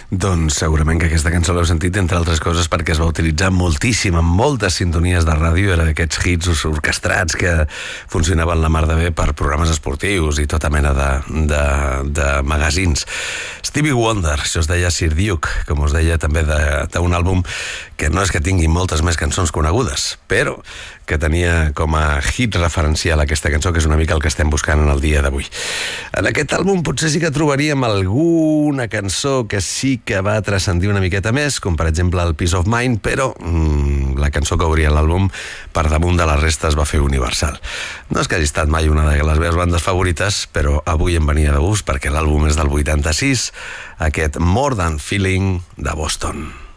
Doncs segurament que aquesta cançó l'heu sentit, entre altres coses, perquè es va utilitzar moltíssim en moltes sintonies de ràdio. Era d'aquests hits orquestrats que funcionaven la mar de bé per programes esportius i tota mena de magazins. Stevie Wonder, això es deia Sir Duke, com us deia, també d'un àlbum que no és que tingui moltes més cançons conegudes, però que tenia com a hit referencial aquesta cançó, que és una mica el que estem buscant en el dia d'avui. En aquest àlbum potser sí que trobaríem alguna cançó que sí que va transcendir una miqueta més, com per exemple el Peace of Mind, però la cançó que obria l'àlbum per damunt de la resta es va fer universal. No és que hagi estat mai una de les meves bandes favorites, però avui em venia de gust perquè l'àlbum és del 86, aquest More Than Feeling de Boston.